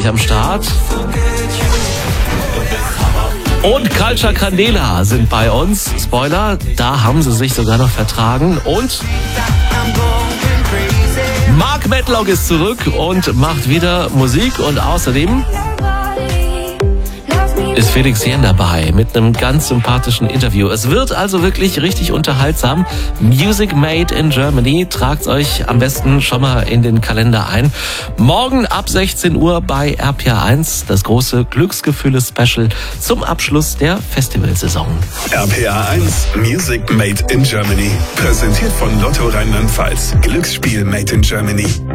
gleich am Start. Und Culture Candela sind bei uns. Spoiler, da haben sie sich sogar noch vertragen. Und Mark Medlock ist zurück und macht wieder Musik. Und außerdem ist Felix Jähn dabei mit einem ganz sympathischen Interview. Es wird also wirklich richtig unterhaltsam. Music Made in Germany. Tragt euch am besten schon mal in den Kalender ein. Morgen ab 16 Uhr bei RPA1 das große Glücksgefühle-Special zum Abschluss der Festivalsaison. RPA1 Music Made in Germany. Präsentiert von Lotto Rheinland-Pfalz. Glücksspiel Made in Germany.